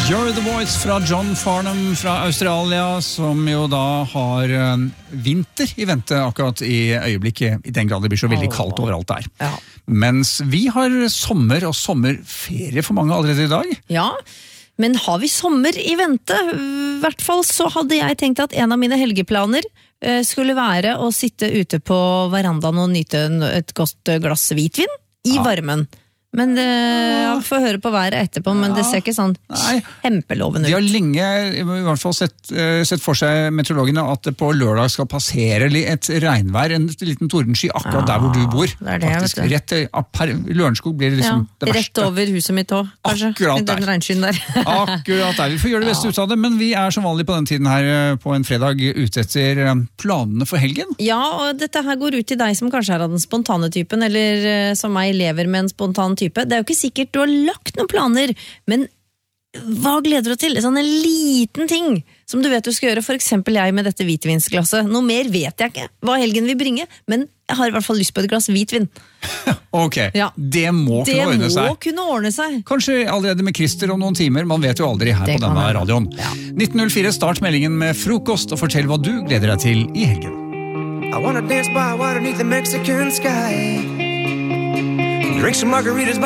You're the Voice fra John Farnham fra Australia, som jo da har vinter i vente akkurat i øyeblikket, i den grad det blir så veldig kaldt overalt der. Ja. Mens vi har sommer og sommerferie for mange allerede i dag. Ja, men har vi sommer i vente? I hvert fall så hadde jeg tenkt at en av mine helgeplaner skulle være å sitte ute på verandaen og nyte et godt glass hvitvin i varmen. Men jeg får høre på været etterpå, men det ser ikke sånn kjempelovende ut. De har lenge i hvert fall sett for seg meteorologene at det på lørdag skal passere et regnvær, en liten tordensky akkurat der hvor du bor. Det det, faktisk, rett Lørenskog blir liksom det verste. Rett over huset mitt også, kanskje. Akkurat der. Den regnskyen der. Akkurat der. Vi får gjøre det beste ut av det, men vi er som vanlig på den tiden her på en fredag ute etter planene for helgen. Ja, og dette her går ut til deg som kanskje er av den spontane typen, eller som meg lever med en spontan type. Det er jo ikke sikkert du har lagt noen planer, men hva gleder du til? Sånn en liten ting som du vet du skal gjøre, for eksempel jeg med dette hvitvinsglasset. Noe mer vet jeg ikke hva helgen vil bringe, men jeg har i hvert fall lyst på et glass hvitvin. Ok, ja. Det må kunne ordne seg. Kanskje allerede med Christer om noen timer, man vet jo aldri her på denne radioen. Ja. 1904, start meldingen med frokost og fortell hva du gleder deg til i helgen. I wanna dance by water beneath the Mexican sky. Drink some margaritas by